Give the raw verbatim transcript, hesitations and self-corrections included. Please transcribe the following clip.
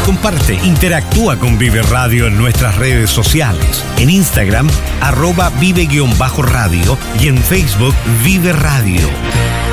Comparte, interactúa con Vive Radio en nuestras redes sociales. En Instagram, arroba vive-radio y en Facebook, Vive Radio.